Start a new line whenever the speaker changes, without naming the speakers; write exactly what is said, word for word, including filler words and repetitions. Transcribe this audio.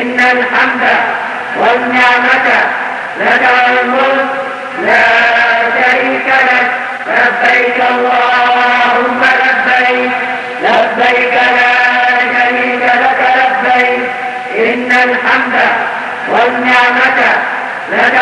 إن الحمد والنعمة لك والملك لا شريك لك. لبيك اللهم لبيك لبيك لا شريك لك لبيك إن الحمد والنعمة لك